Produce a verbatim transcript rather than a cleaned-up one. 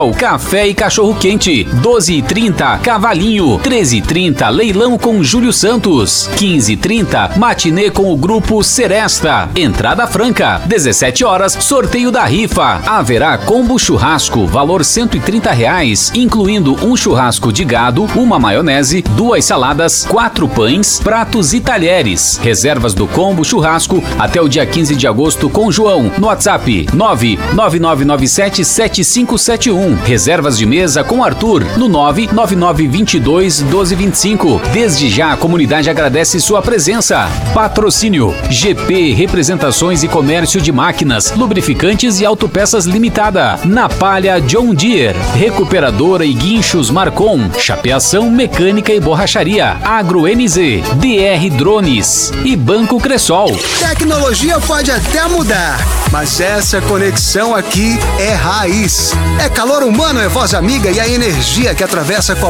Café e cachorro quente, doze e trinta, Cavalinho, treze e trinta, leilão com Júlio Santos, quinze e trinta, matinê com o grupo Seresta, entrada franca, dezessete horas, sorteio da rifa, haverá combo churrasco, valor cento e trinta reais, incluindo um churrasco de gado, uma maionese, duas saladas, quatro pães, pratos e talheres, reservas do combo churrasco até o dia quinze de agosto com João, no WhatsApp nove nove nove nove sete sete cinco sete um. Reservas de mesa com Arthur no nove nove nove dois dois um dois dois cinco. Desde já a comunidade agradece sua presença. Patrocínio G P Representações e Comércio de Máquinas, Lubrificantes e Autopeças Limitada. Na Palha John Deere, Recuperadora e Guinchos Marcon, Chapeação Mecânica e Borracharia, Agro N Z, D R Drones e Banco Cressol. Tecnologia pode até mudar, mas essa conexão aqui é raiz. É calor humano, é voz amiga e a energia que atravessa qualquer